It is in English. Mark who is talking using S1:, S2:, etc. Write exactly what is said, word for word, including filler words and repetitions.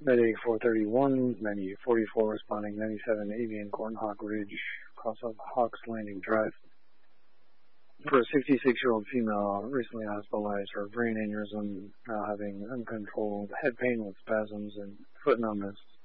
S1: Mayday four thirty-one, ninety-eight forty-four responding, ninety-seven Avian Cornhawk Ridge, cross of Hawks Landing Drive. For a sixty-six-year-old female recently hospitalized for a brain aneurysm, now having uncontrolled head pain with spasms and foot numbness.